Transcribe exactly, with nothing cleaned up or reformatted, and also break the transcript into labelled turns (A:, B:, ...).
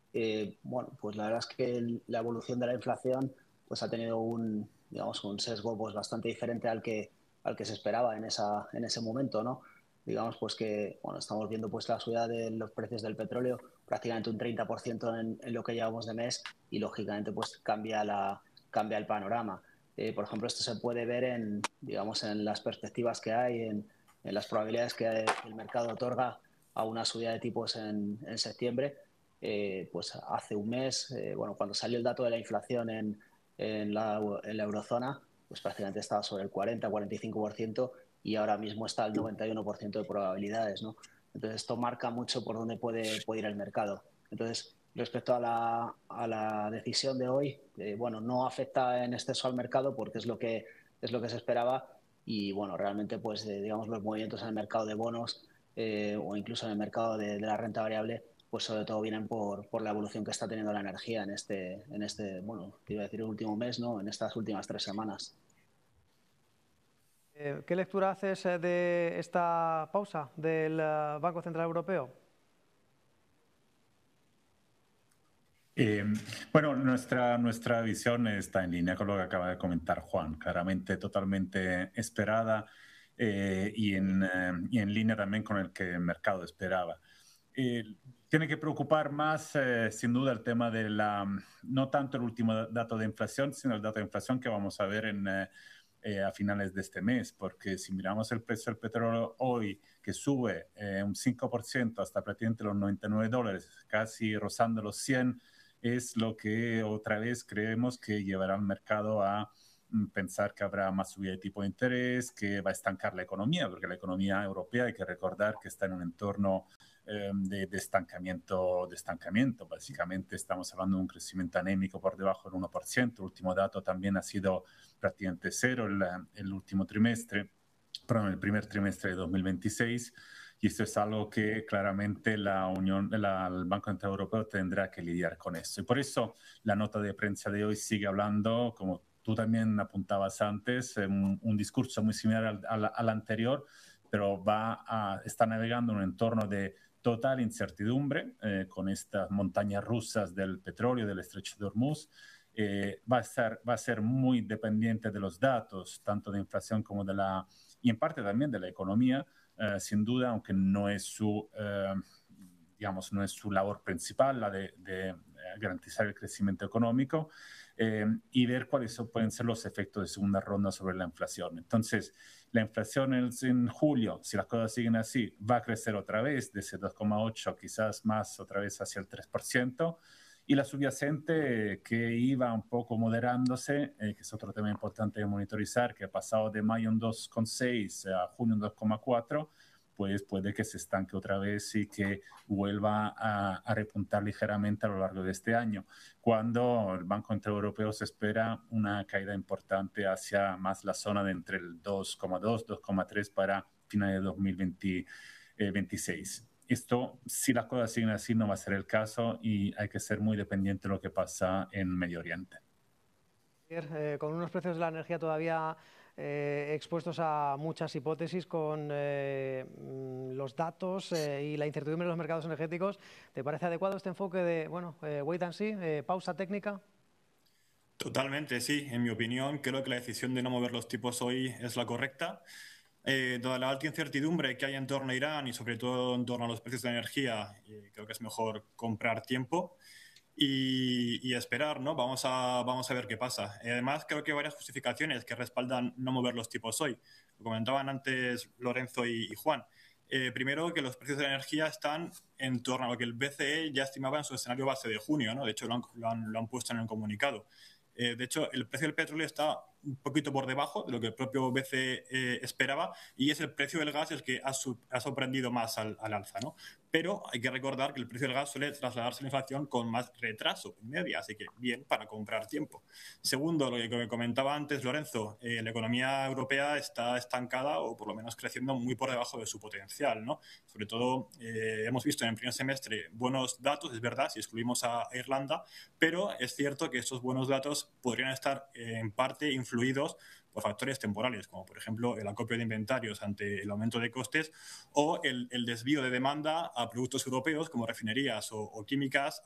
A: eh, bueno, pues la verdad es que el- la evolución de la inflación pues ha tenido un, digamos, un sesgo pues bastante diferente al que, al que se esperaba en esa, en ese momento, ¿no? Digamos pues que, bueno, estamos viendo pues la subida de los precios del petróleo prácticamente un treinta por ciento en, en lo que llevamos de mes y lógicamente pues cambia la, cambia el panorama. Eh, por ejemplo, esto se puede ver en, digamos, en las perspectivas que hay, en, en las probabilidades que el mercado otorga a una subida de tipos en, en septiembre. Eh, pues hace un mes, eh, bueno, cuando salió el dato de la inflación en, en, la, en la eurozona, pues prácticamente estaba sobre el cuarenta, cuarenta y cinco por ciento y ahora mismo está al noventa y uno por ciento de probabilidades, ¿no? Entonces esto marca mucho por dónde puede, puede ir el mercado. Entonces, respecto a la, a la decisión de hoy, eh, bueno, no afecta en exceso al mercado porque es lo que, es lo que se esperaba y, bueno, realmente, pues, eh, digamos, los movimientos en el mercado de bonos eh, o incluso en el mercado de, de la renta variable, pues sobre todo vienen por, por la evolución que está teniendo la energía en este, en este, bueno, te iba a decir el último mes, ¿no? En estas últimas tres semanas.
B: Eh, ¿Qué lectura haces eh, de esta pausa del eh, Banco Central Europeo?
C: Eh, bueno, nuestra, nuestra visión está en línea con lo que acaba de comentar Juan, claramente totalmente esperada eh, y, en, eh, y en línea también con el que el mercado esperaba. Eh, tiene que preocupar más, eh, sin duda, el tema de la, no tanto el último dato de inflación, sino el dato de inflación que vamos a ver en, eh, eh, a finales de este mes, porque si miramos el precio del petróleo hoy, que sube eh, un cinco por ciento hasta prácticamente los noventa y nueve dólares, casi rozando los cien, es lo que otra vez creemos que llevará al mercado a pensar que habrá más subida de tipo de interés, que va a estancar la economía, porque la economía europea hay que recordar que está en un entorno eh, de, de, estancamiento, de estancamiento. Básicamente estamos hablando de un crecimiento anémico por debajo del uno por ciento. El último dato también ha sido prácticamente cero el, el último trimestre, perdón, el primer trimestre de dos mil veintiséis. Y esto es algo que claramente la Unión, la, el Banco Central Europeo tendrá que lidiar con eso. Y por eso la nota de prensa de hoy sigue hablando, como tú también apuntabas antes, un, un discurso muy similar al, al, al anterior, pero va a, está navegando en un entorno de total incertidumbre eh, con estas montañas rusas del petróleo, del estrecho de Hormuz. Eh, va, a ser, va a ser muy dependiente de los datos, tanto de inflación como de la, y en parte también de la economía, eh, sin duda, aunque no es su, eh, digamos, no es su labor principal, la de, de garantizar el crecimiento económico, eh, y ver cuáles pueden ser los efectos de segunda ronda sobre la inflación. Entonces, la inflación en, en julio, si las cosas siguen así, va a crecer otra vez, de ese dos coma ocho quizás más otra vez hacia el tres por ciento, y la subyacente que iba un poco moderándose, eh, que es otro tema importante de monitorizar, que ha pasado de mayo un dos coma seis a junio un dos coma cuatro, pues puede que se estanque otra vez y que vuelva a, a repuntar ligeramente a lo largo de este año, cuando el Banco Central Europeo se espera una caída importante hacia más la zona de entre el dos coma dos, dos coma tres para finales de dos mil veintiséis. Esto, si las cosas siguen así, no va a ser el caso y hay que ser muy dependiente de lo que pasa en Medio Oriente.
B: Eh, con unos precios de la energía todavía eh, expuestos a muchas hipótesis con eh, los datos eh, y la incertidumbre de los mercados energéticos, ¿te parece adecuado este enfoque de, bueno, eh, wait and see, eh, pausa técnica?
D: Totalmente, sí. En mi opinión, creo que la decisión de no mover los tipos hoy es la correcta. Eh, dada la alta incertidumbre que hay en torno a Irán y sobre todo en torno a los precios de la energía, eh, creo que es mejor comprar tiempo y, y esperar, ¿no? Vamos a, vamos a ver qué pasa. Y además, creo que hay varias justificaciones que respaldan no mover los tipos hoy. Lo comentaban antes Lorenzo y, y Juan. Eh, primero, que los precios de la energía están en torno a lo que el B C E ya estimaba en su escenario base de junio, ¿no? De hecho, lo han, lo han, lo han puesto en el comunicado. Eh, de hecho, el precio del petróleo está un poquito por debajo de lo que el propio B C E eh, esperaba y es el precio del gas el que ha, su, ha sorprendido más al, al alza, ¿no? Pero hay que recordar que el precio del gas suele trasladarse a la inflación con más retraso en media, así que bien para comprar tiempo. Segundo, lo que comentaba antes Lorenzo, eh, la economía europea está estancada o por lo menos creciendo muy por debajo de su potencial, ¿no? Sobre todo eh, hemos visto en el primer semestre buenos datos, es verdad, si excluimos a Irlanda, pero es cierto que estos buenos datos podrían estar eh, en parte influidos por factores temporales, como por ejemplo el acopio de inventarios ante el aumento de costes o el, el desvío de demanda a productos europeos como refinerías o, o químicas